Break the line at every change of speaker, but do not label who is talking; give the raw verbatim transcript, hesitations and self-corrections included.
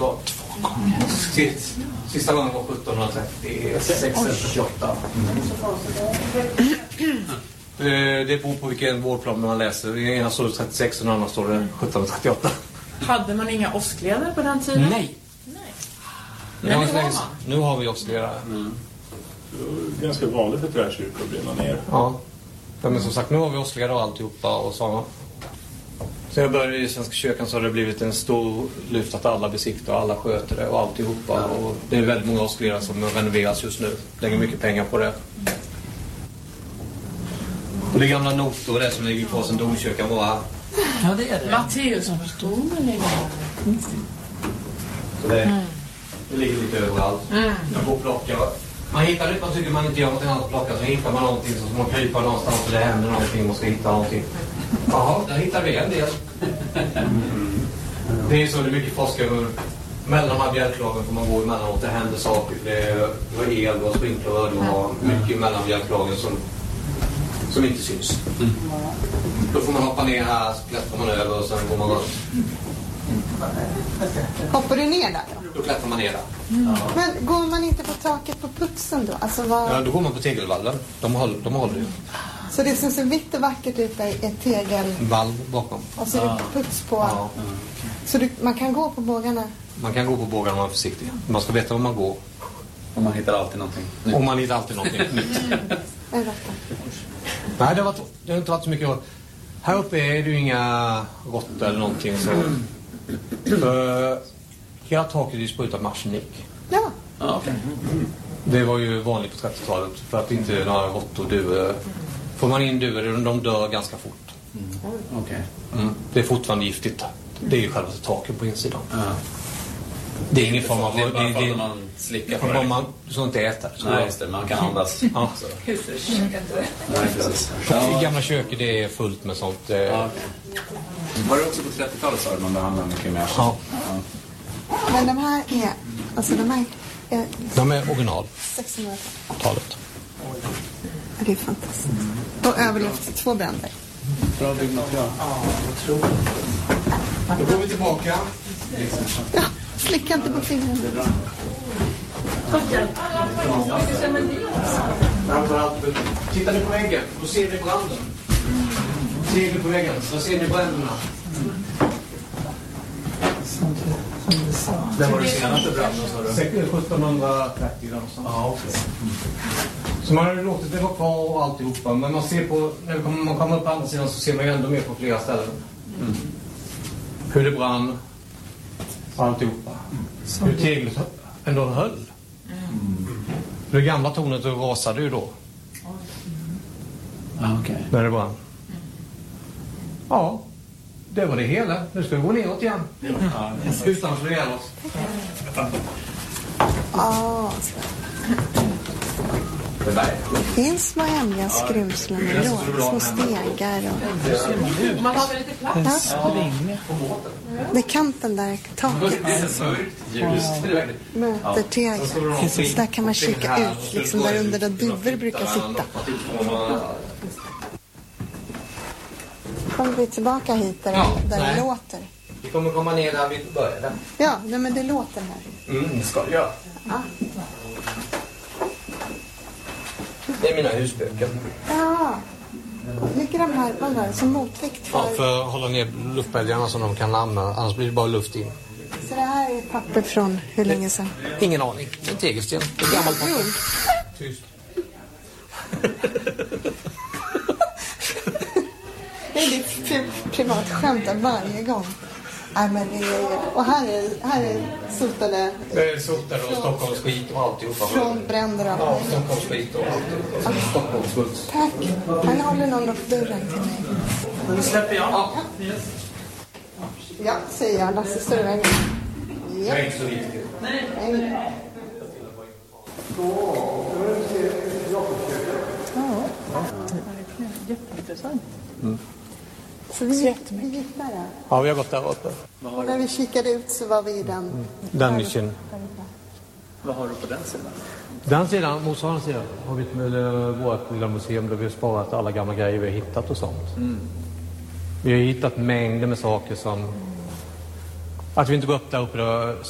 var två gånger. Sist, sista gången var sjuttonhundratrettiosex eller trettioåtta. Mm. Det beror på vilken vårdplan man läser. I ena står det trettiosex och i den andra står det sjuttonhundratrettioåtta.
Hade man inga åskledare på den tiden?
Nej.
Nej.
Nu, har vi, nu har vi åskledare. Mm.
Det är ganska vanligt att träkyrkor brinner ner.
Ja. Ja, men som sagt, nu har vi åskledare och alltihopa och sådana. Så jag började i Svenska kyrkan så har det blivit en stor lyft att alla besiktar och alla sköter det och alltihopa. Ja. Och det är väldigt många åskledare som renoveras just nu. Lägger mycket pengar på det. Och det gamla notor det som ligger på sen domkyrkan var här.
Ja, det är det. Matteus som förstod ligger här.
Så det, mm. det ligger lite överallt. Mm. Jag får plocka. Man hittar det, man tycker man inte gör någonting annat att plocka, så hittar man någonting så man kryper någonstans och det händer någonting, man ska hitta någonting. Jaha, där hittar vi en del. Mm. Det är så det är mycket forskare mellan de här bjälklagen får man gå emellanåt, det händer saker. Det var el och sprinkler och det var mycket mellan bjälklagen som, som inte syns. Mm. Då får man hoppa ner här, så klättrar man över och sen går man runt.
Hoppar du ner där då?
Då klättrar man ner där.
Mm. Men går man inte på taket på putsen då? Alltså vad...
Ja, då går man på tegelvallen. De håller, de håller ju.
Så det som ser vitt och vackert ut är ett tegelvalv
bakom.
Och så är det puts på. Ja. Så du, man kan gå på bågarna?
Man kan gå på bågarna om man är försiktig. Man ska veta var man går.
Och man hittar alltid någonting
nytt. Och man hittar alltid någonting nytt.
Mm.
Nej, det har, varit, det har inte varit så mycket. Här uppe är det ju inga råttor eller någonting. Så, för hela taket är sprutat med arsenik.
Ja.
Ah, okay.
Det var ju vanligt på trettiotalet. För att inte några råttor dör. Får man in duvor, de dör ganska fort.
Mm. Okay.
Mm. Det är fortfarande giftigt. Det är ju själva taket på insidan.
Ja.
Det är ingen form av...
Det är bara för att man slickar på det.
Man ska inte äta.
Så nej, just det. Man kan andas.
Ja.
Nej, precis.
I gamla köket det är fullt med sånt. Ja, okay.
Var det också på trettiotalet så man behandlar mycket mer?
Ja.
Ja. Men de här är... Alltså de här är...
De är original.
sexhundratalet. Det är fantastiskt. Och överlevt två bränder.
Bra byggmaterial.
Ja, jag tror det. Då går vi tillbaka.
Ja, slicka inte på fingrarna.
Tittar ni på väggen, då ser ni branden. Ser ni på väggen, så ser ni bränderna.
Det var det senaste branden, sa du?
sjuttonhundratrettio någonstans. Ja, okej. Så man har ju låtit det vara kvar och alltihopa. Men man ser på, när man kommer upp på andra sidan så ser man ju ändå mer på flera ställen. Mm. Hur det brann. Alltihopa. Mm. Hur teglet ändå höll. Mm. Det gamla tornet rasade ju då.
Mm. Okay.
När det brann. Mm. Ja, det var det hela. Nu ska vi gå neråt igen. Mm. Ja, utan att slå ihjäl oss.
Ja, det finns små hemliga skrymslen med låg, små stegar och...
Man har lite plats.
Ja. Det är kanten där, taket. Möter tegel. Så där kan man kika ut, liksom där under där duvor brukar sitta. Kommer vi tillbaka hit där, ja, där det låter?
Vi kommer komma ner där vi började.
Ja, nej, men det låter här.
Mm, det ska det göra.
Ja.
Det är mina husböcker.
Ja. Ligger de här, vad var det, som motvikt för...
Ja, för att hålla ner luftbälgarna så de kan använda, annars blir det bara luft in.
Så det här är papper från hur länge sedan?
Ingen aning. En tegelsten. Det är gammalt papper. Tyst.
Det är ditt pri- privat skämt varje gång. Nej, men det är, och här är, här är sotade...
Det är sotade och Stockholms skit och alltihopa.
Från bränder och...
Ja, Stockholms skit och alltihopa. Ah. Stockholms skit.
Tack. Han håller någon upp dörren till mig.
Men det släpper jag. Ja,
ja säger jag. Lasse står i vägen.
Ja. Jag är inte så viktig.
Nej. Ja.
Jätteintressant.
Mm.
Så vi, vi gick där.
Ja, vi har gått där uppe.
När vi kikade ut så var vi i den.
Mm. Den nischen.
Vad har du på den sidan?
Den sidan, motsvarande sidan, har vi med vårt lilla museum där vi har sparat alla gamla grejer vi har hittat och sånt. Mm. Vi har hittat mängder med saker som... Att vi inte går upp där uppe